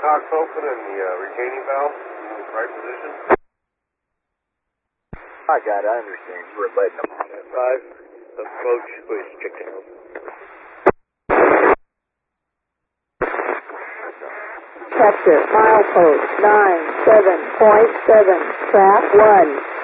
cock's open and the retaining valve in the right position. I got it, I understand. You were letting them on. 5, approach, please check it out. Capture, milepost 97.7, trap 1.